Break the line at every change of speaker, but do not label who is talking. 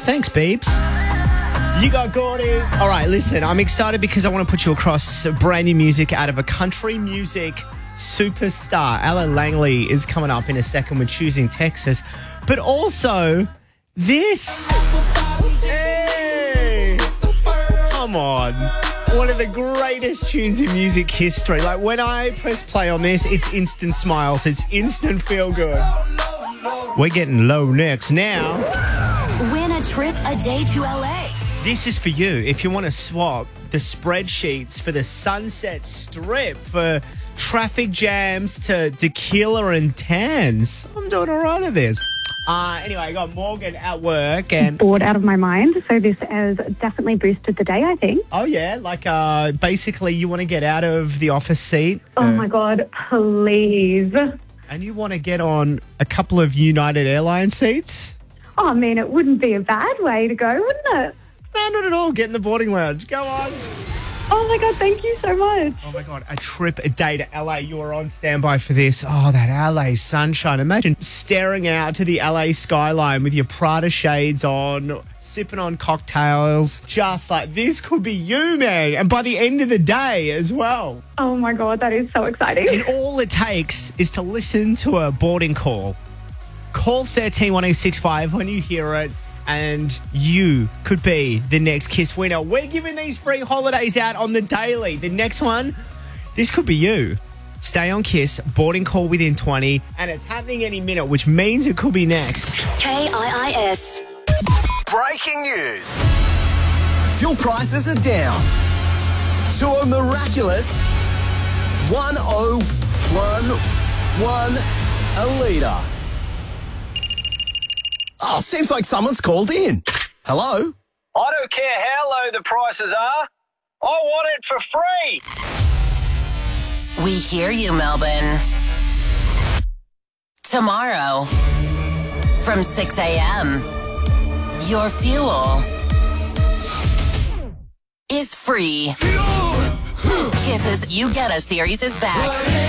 Thanks, Beeps. You got Gordy. All right, listen, I'm excited because I want to put you across brand new music out of a country music superstar. Alan Langley is coming up in a second with Choosing Texas. But also, this. Hey, come on. One of the greatest tunes in music history. Like, when I press play on this, it's instant smiles. It's instant feel good. We're getting low next now.
Win a trip a day to LA.
This is for you. If you want to swap the spreadsheets for the Sunset Strip, for traffic jams to tequila and tans, I'm doing all right at this. Anyway, I got Morgan at work and...
bored out of my mind, so this has definitely boosted the day, I think.
Oh, yeah? Like, basically, you want to get out of the office seat.
Oh, my God, please.
And you want to get on a couple of United Airlines seats?
Oh, I mean, it wouldn't be a bad way to go, wouldn't it?
No, not at all. Get in the boarding lounge. Go on.
Oh, my God, thank you so much.
Oh, my God, a trip a day to LA. You are on standby for this. Oh, that LA sunshine. Imagine staring out to the LA skyline with your Prada shades on, sipping on cocktails. Just like, this could be you, man. And by the end of the day as well.
Oh, my God, that is so exciting.
And all it takes is to listen to a boarding call. Call 131065 when you hear it, and you could be the next Kiss winner. We're giving these free holidays out on the daily. The next one, this could be you. Stay on Kiss, boarding call within 20, and it's happening any minute, which means it could be next.
KIIS.
Breaking news. Fuel prices are down to a miraculous 101.1 a litre. Oh, seems like someone's called in. Hello?
I don't care how low the prices are. I want it for free.
We hear you, Melbourne. Tomorrow, from 6 a.m., your fuel is free. Kisses You Get a series is back.